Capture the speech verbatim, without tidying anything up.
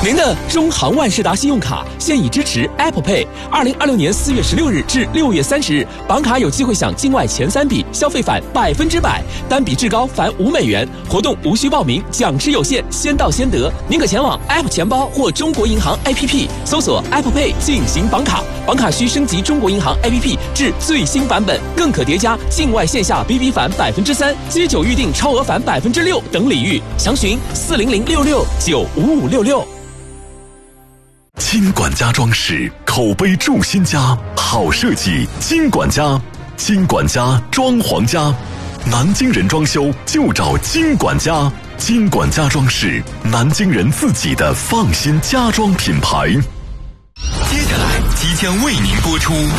您的中航万事达信用卡现已支持 Apple Pay。二零二六年四月十六日至六月三十日，绑卡有机会享境外前三笔消费返百分之百，单笔至高返五美元。活动无需报名，奖池有限，先到先得。您可前往 App 钱包或中国银行 A P P 搜索 Apple Pay 进行绑卡，绑卡需升级中国银行 A P P 至最新版本，更可叠加境外线下 B B 返百分之三、街九预订超额返百分之六等礼遇。详询四零零六六九五五六六。 金管家装饰口碑筑新家，好设计金管家，金管家装潢家，南京人装修就找金管家，金管家装饰，南京人自己的放心家装品牌。 接下来即将为您播出